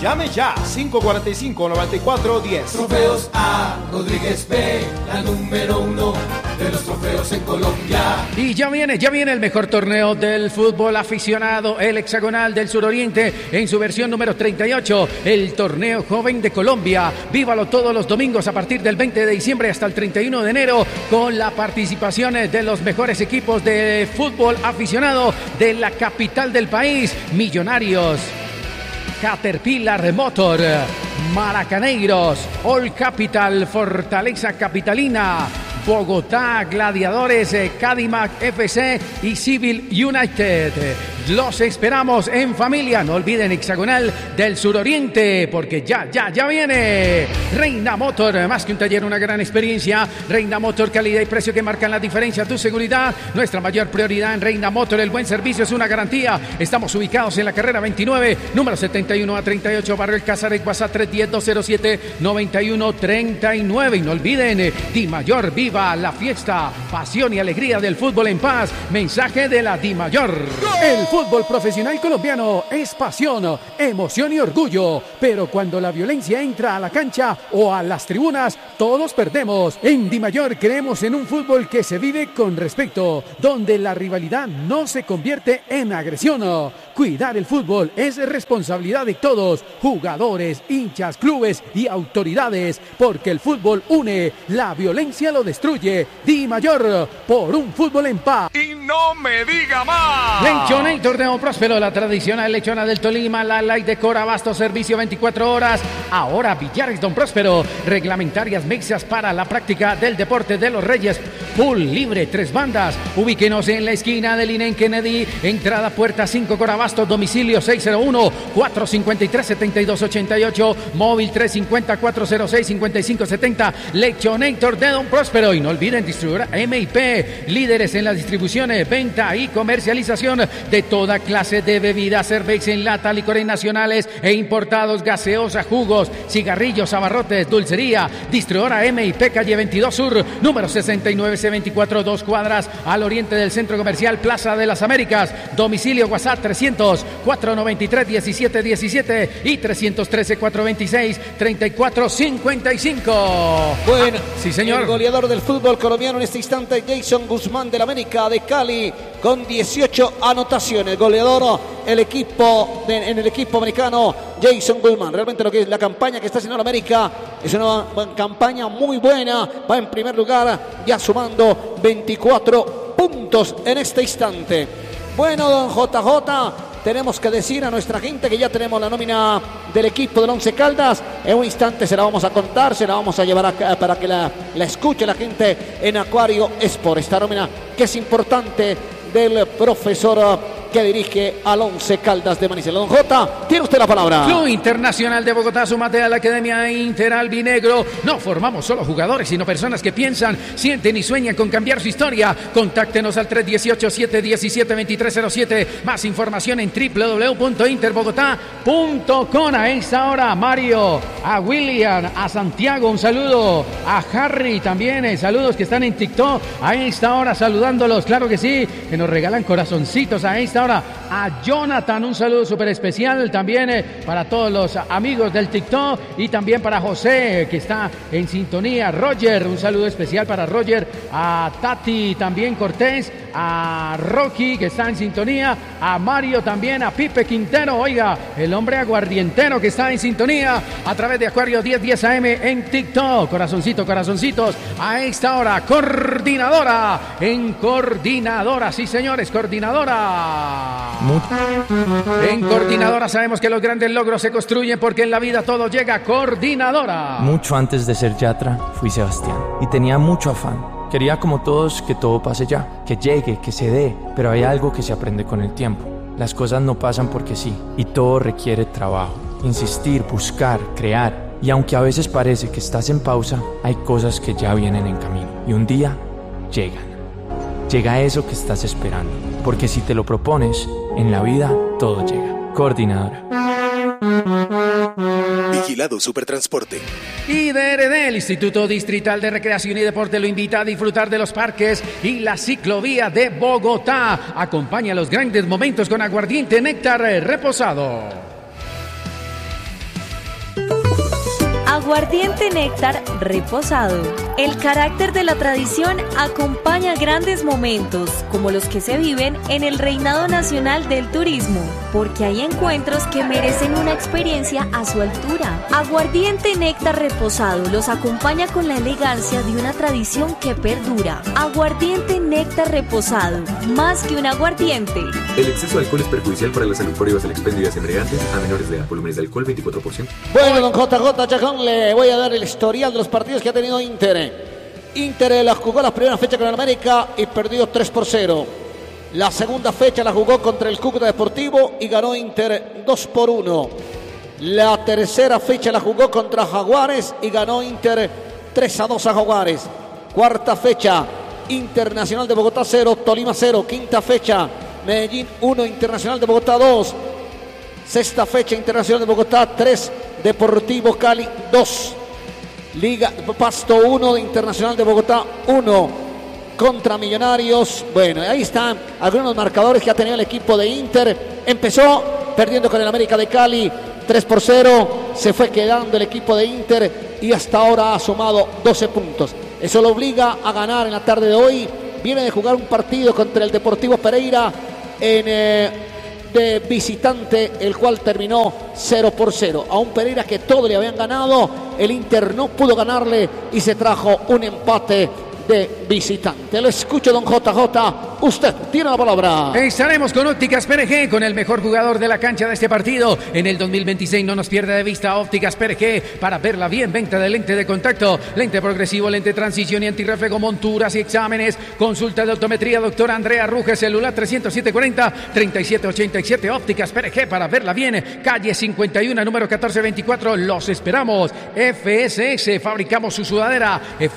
Llame ya, 545-9410. Trofeos A. Rodríguez B, la número 1 de los trofeos en Colombia. Y ya viene el mejor torneo del fútbol aficionado, el hexagonal del suroriente, en su versión número 38, el torneo joven de Colombia. Vívalo todos los domingos a partir del 20 de diciembre hasta el 31 de enero, con la participación de los mejores equipos de fútbol aficionado de la capital del país: Millonarios, Caterpillar Motor, Maracaneiros, All Capital, Fortaleza Capitalina, Bogotá Gladiadores, Cadillac FC y Civil United. Los esperamos en familia. No olviden hexagonal del suroriente, porque ya viene Reina Motor, más que un taller, una gran experiencia. Reina Motor, calidad y precio que marcan la diferencia. Tu seguridad, nuestra mayor prioridad en Reina Motor. El buen servicio es una garantía. Estamos ubicados en la carrera 29, número 71 a 38, Barrio El Casares. WhatsApp 310-207-9139. Y no olviden, Di Mayor, viva la fiesta, pasión y alegría del fútbol en paz. Mensaje de la Di Mayor. El fútbol profesional colombiano es pasión, emoción y orgullo, pero cuando la violencia entra a la cancha o a las tribunas, todos perdemos. En Di Mayor creemos en un fútbol que se vive con respeto, donde la rivalidad no se convierte en agresión. Cuidar el fútbol es responsabilidad de todos, jugadores, hinchas, clubes y autoridades, porque el fútbol une, la violencia lo destruye. Di Mayor, por un fútbol en paz. Y no me diga más. Lechonator de Don Próspero, la tradicional lechona del Tolima, la Light de Cora, abasto, servicio 24 horas. Ahora Villares Don Próspero, reglamentarias mixtas para la práctica del deporte de los Reyes. Pool libre, 3 bandas. Ubíquenos en la esquina del Inen Kennedy, entrada puerta 5 Corabasto, domicilio 601-453-7288, móvil 350-406-5570. Lechonator de Don Próspero. Y no olviden distribuidora MIP, líderes en la distribución, venta y comercialización de toda clase de bebidas, cerveza en lata, licores nacionales e importados, gaseosa, jugos, cigarrillos, abarrotes, dulcería. Distribuidora MIP, calle 22 Sur, número 69C24, 2 cuadras al oriente del Centro Comercial Plaza de las Américas. Domicilio WhatsApp 300-493-1717 y 313-426-3455. Bueno, sí, señor. El goleador del fútbol colombiano en este instante, Jason Guzmán del América de Cali, con 18 anotaciones. Goleador en el equipo americano, Jason Guzmán. Realmente lo que es la campaña que está haciendo el América es una campaña muy buena. Va en primer lugar, ya sumando 24 puntos en este instante. Bueno, don JJ, tenemos que decir a nuestra gente que ya tenemos la nómina del equipo del Once Caldas. En un instante se la vamos a contar, se la vamos a llevar acá para que la escuche la gente en Acuario Sport. Esta nómina que es importante del profesor que dirige al Once Caldas de Manizales. Don Jota, tiene usted la palabra. Club Internacional de Bogotá, súmate a la Academia Inter Albinegro. No formamos solo jugadores, sino personas que piensan, sienten y sueñan con cambiar su historia. Contáctenos al 318-717-2307. Más información en www.interbogotá.com. A esta hora, Mario, a William, a Santiago, un saludo. A Harry también, saludos que están en TikTok. A esta hora, saludándolos, claro que sí, que nos regalan corazoncitos a esta hora. A Jonathan, un saludo súper especial también para todos los amigos del TikTok y también para José, que está en sintonía. Roger, un saludo especial para Roger. A Tati también Cortés, a Rocky, que está en sintonía, a Mario también, a Pipe Quintero, oiga, el hombre aguardientero que está en sintonía a través de Acuario 1010 AM en TikTok. Corazoncitos, a esta hora, coordinadora, sí señores, coordinadora. En Coordinadora sabemos que los grandes logros se construyen porque en la vida todo llega. Coordinadora. Mucho antes de ser Yatra, fui Sebastián y tenía mucho afán. Quería como todos que todo pase ya, que llegue, que se dé, pero hay algo que se aprende con el tiempo. Las cosas no pasan porque sí, y todo requiere trabajo, insistir, buscar, crear. Y aunque a veces parece que estás en pausa, hay cosas que ya vienen en camino y un día llegan. Llega eso que estás esperando, porque si te lo propones, en la vida todo llega. Coordinadora. Vigilado Supertransporte. IDRD, el Instituto Distrital de Recreación y Deporte, lo invita a disfrutar de los parques y la ciclovía de Bogotá. Acompaña los grandes momentos con aguardiente néctar reposado. Aguardiente Néctar Reposado. El carácter de la tradición acompaña grandes momentos, como los que se viven en el Reinado Nacional del Turismo, porque hay encuentros que merecen una experiencia a su altura. Aguardiente Néctar Reposado los acompaña con la elegancia de una tradición que perdura. Aguardiente Néctar Reposado, más que un aguardiente. El exceso de alcohol es perjudicial para la salud. Prohíbas el expendio de embriagantes a menores de edad. Volúmenes de alcohol 24%. Bueno, don JJ Chacón, le voy a dar el historial de los partidos que ha tenido Inter. Inter la jugó la primera fecha con el América y perdió 3-0. La segunda fecha la jugó contra el Cúcuta Deportivo y ganó Inter 2-1. La tercera fecha la jugó contra Jaguares y ganó Inter 3-2 a Jaguares. Cuarta fecha, Internacional de Bogotá 0, Tolima 0. Quinta fecha, Medellín 1, Internacional de Bogotá 2. Sexta fecha, Internacional de Bogotá 3, Deportivo Cali 2. Liga Pasto 1, Internacional de Bogotá 1 contra Millonarios. Bueno, ahí están algunos marcadores que ha tenido el equipo de Inter. Empezó perdiendo con el América de Cali 3-0. Se fue quedando el equipo de Inter y hasta ahora ha sumado 12 puntos. Eso lo obliga a ganar en la tarde de hoy. Viene de jugar un partido contra el Deportivo Pereira de visitante, el cual terminó 0-0. A un Pereira que todo le habían ganado, el Inter no pudo ganarle y se trajo un empate de visitante. Lo escucho, don JJ. Usted tiene la palabra. Estaremos con Ópticas PRG, con el mejor jugador de la cancha de este partido. En el 2026 no nos pierda de vista Ópticas PRG para verla bien. Venta de lente de contacto, lente progresivo, lente de transición y antirreflejo, monturas y exámenes. Consulta de optometría, doctora Andrea Ruge, celular 307-40-3787. Ópticas PRG para verla bien. Calle 51, número 1424. Los esperamos. FSS, fabricamos su sudadera.